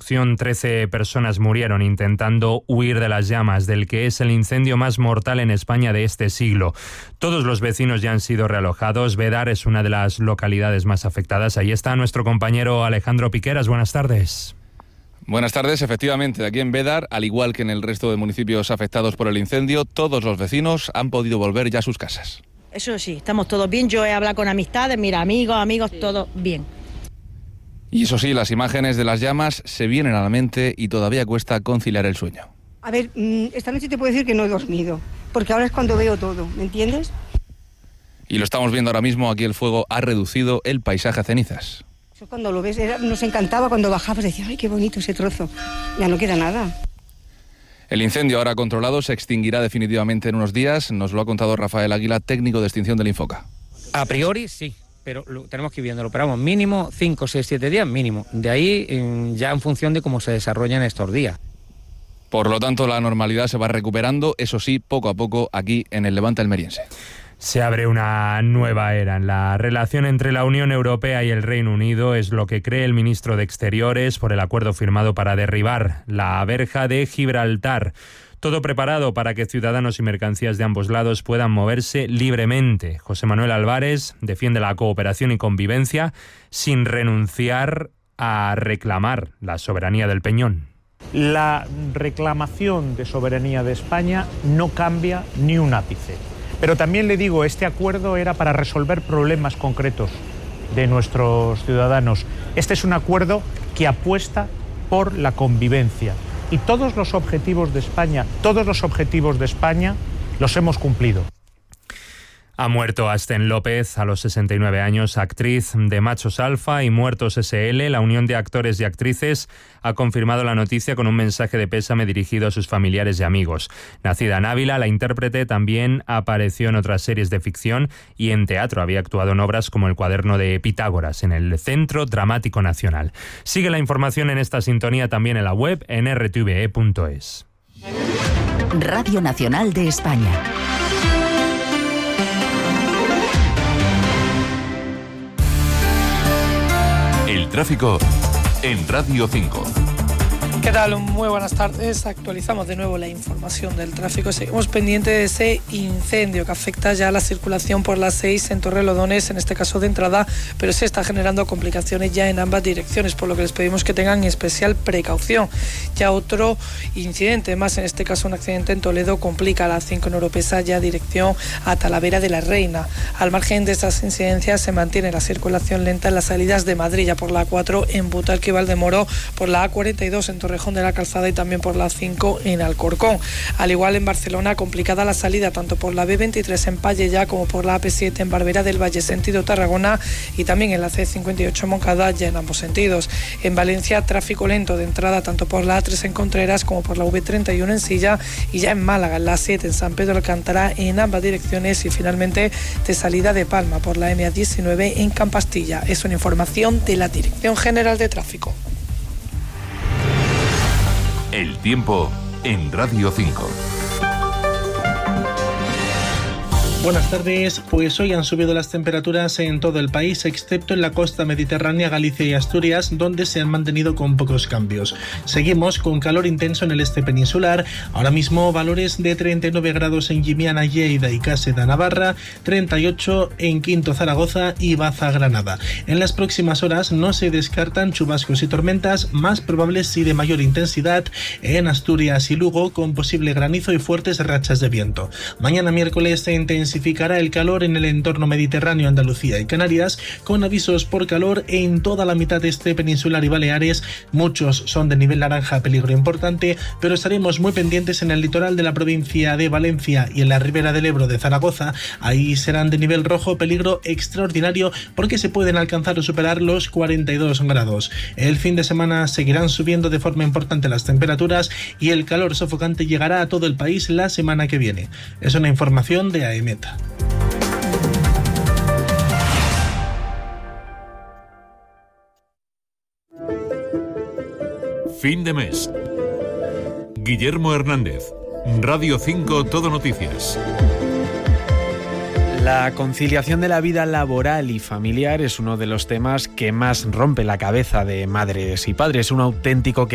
destrucción, 13 personas murieron intentando huir de las llamas del que es el incendio más mortal en España de este siglo. Todos los vecinos ya han sido realojados. Bédar es una de las localidades más afectadas. Ahí está nuestro compañero Alejandro Piqueras. Buenas tardes. Buenas tardes. Efectivamente, aquí en Bédar, al igual que en el resto de municipios afectados por el incendio, todos los vecinos han podido volver ya a sus casas. Eso sí, estamos todos bien. Yo he hablado con amistades, mira, amigos, todo bien. Y eso sí, las imágenes de las llamas se vienen a la mente y todavía cuesta conciliar el sueño. A ver, esta noche te puedo decir que no he dormido, porque ahora es cuando veo todo, ¿me entiendes? Y lo estamos viendo ahora mismo, aquí el fuego ha reducido el paisaje a cenizas. Eso cuando lo ves, nos encantaba cuando bajabas, decías, ¡ay, qué bonito ese trozo! Ya no queda nada. El incendio ahora controlado se extinguirá definitivamente en unos días, nos lo ha contado Rafael Águila, técnico de extinción del Infoca. A priori sí, pero tenemos que ir viéndolo, pero vamos, mínimo 5, 6, 7 días, mínimo. De ahí ya en función de cómo se desarrollan estos días. Por lo tanto, la normalidad se va recuperando, eso sí, poco a poco aquí en el Levante almeriense. Se abre una nueva era en la relación entre la Unión Europea y el Reino Unido, es lo que cree el ministro de Exteriores por el acuerdo firmado para derribar la verja de Gibraltar. Todo preparado para que ciudadanos y mercancías de ambos lados puedan moverse libremente. José Manuel Álvarez defiende la cooperación y convivencia sin renunciar a reclamar la soberanía del Peñón. La reclamación de soberanía de España no cambia ni un ápice. Pero también le digo, este acuerdo era para resolver problemas concretos de nuestros ciudadanos. Este es un acuerdo que apuesta por la convivencia. Y todos los objetivos de España los hemos cumplido. Ha muerto Asten López a los 69 años, actriz de Machos Alfa y Muertos S.L. La Unión de Actores y Actrices ha confirmado la noticia con un mensaje de pésame dirigido a sus familiares y amigos. Nacida en Ávila, la intérprete también apareció en otras series de ficción y en teatro. Había actuado en obras como El cuaderno de Pitágoras en el Centro Dramático Nacional. Sigue la información en esta sintonía también en la web en rtve.es. Radio Nacional de España. El tráfico en Radio 5. ¿Qué tal? Muy buenas tardes. Actualizamos de nuevo la información del tráfico. Seguimos pendientes de ese incendio que afecta ya la circulación por la 6 en Torrelodones, en este caso de entrada, pero se está generando complicaciones ya en ambas direcciones, por lo que les pedimos que tengan especial precaución. Ya otro incidente más, en este caso un accidente en Toledo, complica la 5 en Oropesa, ya dirección a Talavera de la Reina. Al margen de estas incidencias se mantiene la circulación lenta en las salidas de Madrid, ya por la 4 en Butarque y Valdemoro, por la A42 en Torrejón de la Calzada y también por la 5 en Alcorcón. Al igual en Barcelona, complicada la salida tanto por la B23 en Pallejà como por la AP7 en Barberá del Valle sentido Tarragona y también en la C58 en Moncada, ya en ambos sentidos. En Valencia, tráfico lento de entrada tanto por la A3 en Contreras como por la V31 en Silla y ya en Málaga, en la 7 en San Pedro de Alcántara en ambas direcciones y finalmente de salida de Palma por la M19 en Campastilla. Es una información de la Dirección General de Tráfico. El tiempo en Radio 5. Buenas tardes, pues hoy han subido las temperaturas en todo el país, excepto en la costa mediterránea, Galicia y Asturias, donde se han mantenido con pocos cambios. Seguimos con calor intenso en el este peninsular, ahora mismo valores de 39 grados en Llimiana, Lleida y Cáseda, Navarra, 38 en Quinto, Zaragoza y Baza, Granada. En las próximas horas no se descartan chubascos y tormentas, más probables y de mayor intensidad en Asturias y Lugo, con posible granizo y fuertes rachas de viento. Mañana miércoles se intensificará el calor en el entorno mediterráneo, Andalucía y Canarias, con avisos por calor en toda la mitad este peninsular y Baleares. Muchos son de nivel naranja, peligro importante, pero estaremos muy pendientes en el litoral de la provincia de Valencia y en la ribera del Ebro de Zaragoza. Ahí serán de nivel rojo, peligro extraordinario, porque se pueden alcanzar o superar los 42 grados. El fin de semana seguirán subiendo de forma importante las temperaturas y el calor sofocante llegará a todo el país la semana que viene. Es una información de AEMET. Fin de mes. Guillermo Hernández, Radio 5 Todo Noticias. La conciliación de la vida laboral y familiar es uno de los temas que más rompe la cabeza de madres y padres. Un auténtico